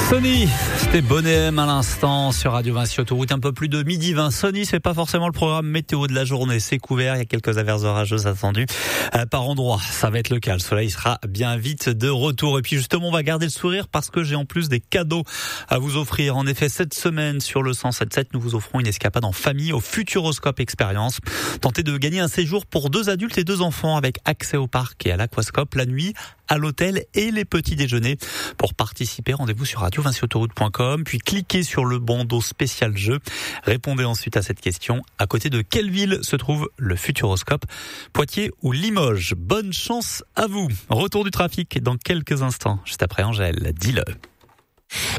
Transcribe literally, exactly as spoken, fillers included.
Sony, c'était Bonnet M à l'instant sur Radio Vinci Autoroute, un peu plus de midi vingt. Sony, c'est pas forcément le programme météo de la journée, c'est couvert, il y a quelques averses orageuses attendues euh, par endroits. Ça va être le cas, le soleil sera bien vite de retour. Et puis justement, on va garder le sourire parce que j'ai en plus des cadeaux à vous offrir. En effet, cette semaine sur le cent sept sept, nous vous offrons une escapade en famille au Futuroscope Expérience. Tentez de gagner un séjour pour deux adultes et deux enfants avec accès au parc et à l'aquascope la nuit, à l'hôtel et les petits déjeuners. Pour participer, rendez-vous sur radio vinci autoroute point com, puis cliquez sur le bandeau spécial jeu. Répondez ensuite à cette question. À côté de quelle ville se trouve le Futuroscope? Poitiers ou Limoges? Bonne chance à vous. Retour du trafic dans quelques instants, juste après Angèle. Dis-le.